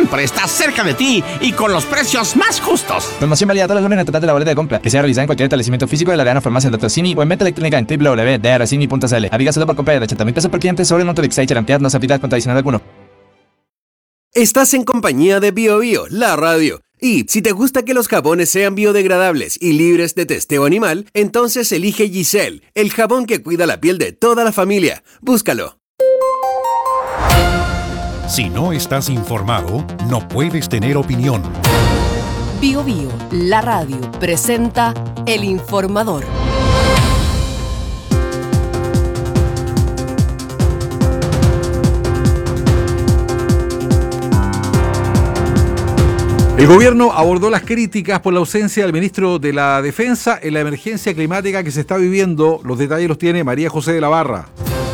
siempre está cerca de ti y con los precios más justos. Promoción válida todos los lunes en el total de la boleta de compra, que sea realizada en cualquier establecimiento físico de la Arena Farmacia Dr. Simi o en venta electrónica en www.drcini.cl. Aplica solo por compra de 80.000 pesos por cliente sobre el monto de Excite Charantead, no se aplica con adicional alguno. Estás en compañía de BioBio, la radio. Y si te gusta que los jabones sean biodegradables y libres de testeo animal, entonces elige Giselle, el jabón que cuida la piel de toda la familia. Búscalo. Si no estás informado, no puedes tener opinión. BioBio, la radio, presenta El Informador. El gobierno abordó las críticas por la ausencia del ministro de la Defensa en la emergencia climática que se está viviendo. Los detalles los tiene María José de la Barra.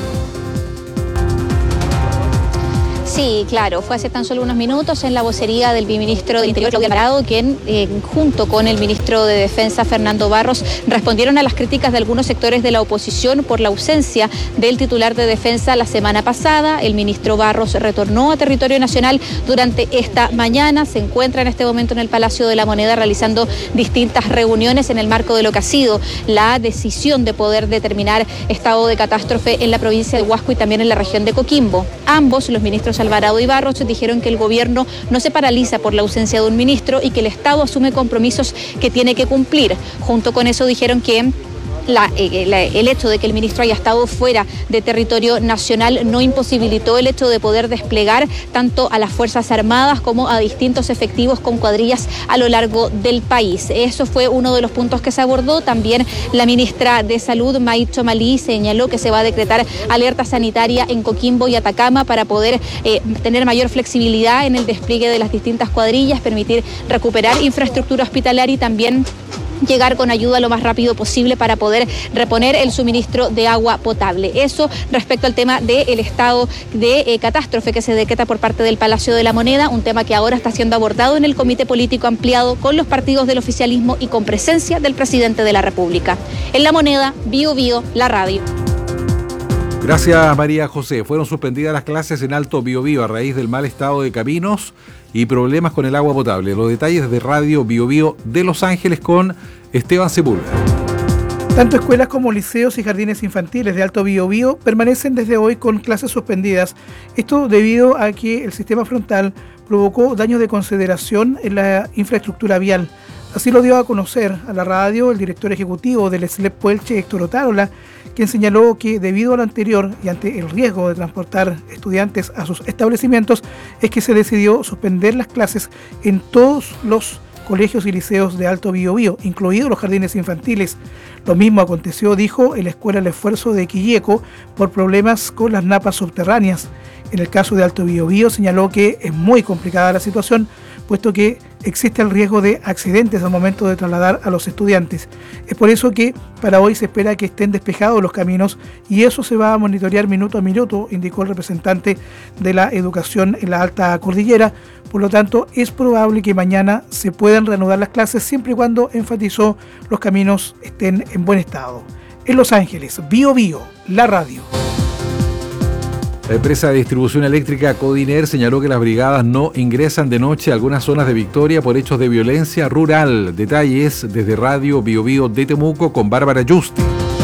Sí, claro, fue hace tan solo unos minutos en la vocería del viceministro del Interior, Claudio Alvarado, quien junto con el ministro de Defensa, Fernando Barros, respondieron a las críticas de algunos sectores de la oposición por la ausencia del titular de Defensa la semana pasada. El ministro Barros retornó a territorio nacional durante esta mañana, se encuentra en este momento en el Palacio de la Moneda realizando distintas reuniones en el marco de lo que ha sido la decisión de poder determinar estado de catástrofe en la provincia de Huasco y también en la región de Coquimbo. Ambos, los ministros Alvarado y Barros, dijeron que el gobierno no se paraliza por la ausencia de un ministro y que el Estado asume compromisos que tiene que cumplir. Junto con eso dijeron que el hecho de que el ministro haya estado fuera de territorio nacional no imposibilitó el hecho de poder desplegar tanto a las Fuerzas Armadas como a distintos efectivos con cuadrillas a lo largo del país. Eso fue uno de los puntos que se abordó. También la ministra de Salud, May Chomalí, señaló que se va a decretar alerta sanitaria en Coquimbo y Atacama para poder tener mayor flexibilidad en el despliegue de las distintas cuadrillas, permitir recuperar infraestructura hospitalaria y también llegar con ayuda lo más rápido posible para poder reponer el suministro de agua potable. Eso respecto al tema del estado de catástrofe que se decreta por parte del Palacio de la Moneda, un tema que ahora está siendo abordado en el Comité Político Ampliado con los partidos del oficialismo y con presencia del presidente de la República. En La Moneda, BioBio, la radio. Gracias, María José. Fueron suspendidas las clases en Alto Biobío a raíz del mal estado de caminos y problemas con el agua potable. Los detalles de Radio BioBio de Los Ángeles con Esteban Sepúlveda. Tanto escuelas como liceos y jardines infantiles de Alto Biobío permanecen desde hoy con clases suspendidas. Esto debido a que el sistema frontal provocó daños de consideración en la infraestructura vial. Así lo dio a conocer a la radio el director ejecutivo del SLEP Puelche, Héctor Otárola, quien señaló que debido a lo anterior y ante el riesgo de transportar estudiantes a sus establecimientos, es que se decidió suspender las clases en todos los colegios y liceos de Alto Biobío, incluidos los jardines infantiles. Lo mismo aconteció, dijo, en la Escuela El Esfuerzo de Quilleco por problemas con las napas subterráneas. En el caso de Alto Biobío señaló que es muy complicada la situación, puesto que existe el riesgo de accidentes al momento de trasladar a los estudiantes. Es por eso que para hoy se espera que estén despejados los caminos y eso se va a monitorear minuto a minuto, indicó el representante de la educación en la Alta Cordillera. Por lo tanto, es probable que mañana se puedan reanudar las clases siempre y cuando, enfatizó, los caminos estén en buen estado. En Los Ángeles, BioBio, la radio. La empresa de distribución eléctrica Codiner señaló que las brigadas no ingresan de noche a algunas zonas de Victoria por hechos de violencia rural. Detalles desde Radio BioBio de Temuco con Bárbara Yusti.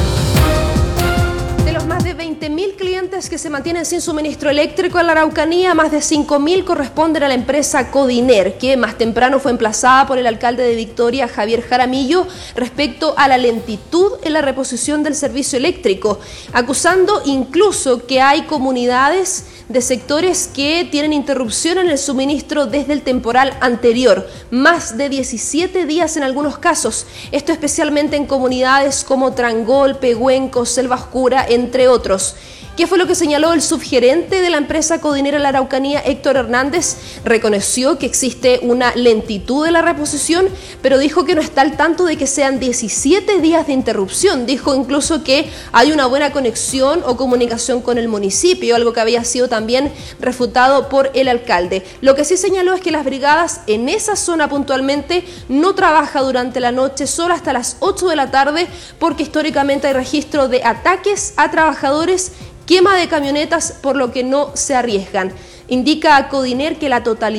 De los más de 20.000 clientes que se mantienen sin suministro eléctrico en la Araucanía, más de 5.000 corresponden a la empresa Codiner, que más temprano fue emplazada por el alcalde de Victoria, Javier Jaramillo, respecto a la lentitud en la reposición del servicio eléctrico, acusando incluso que hay comunidades de sectores que tienen interrupción en el suministro desde el temporal anterior, más de 17 días en algunos casos, esto especialmente en comunidades como Trangol, Pehuenco, Selva Oscura, entre otros. ¿Qué fue lo que señaló el subgerente de la empresa Codiner en la Araucanía, Héctor Hernández? Reconoció que existe una lentitud de la reposición, pero dijo que no está al tanto de que sean 17 días de interrupción. Dijo incluso que hay una buena conexión o comunicación con el municipio, algo que había sido también refutado por el alcalde. Lo que sí señaló es que las brigadas en esa zona puntualmente no trabajan durante la noche, solo hasta las 8 de la tarde, porque históricamente hay registro de ataques a trabajadores, quema de camionetas, por lo que no se arriesgan. Indica a Codiner que la totalidad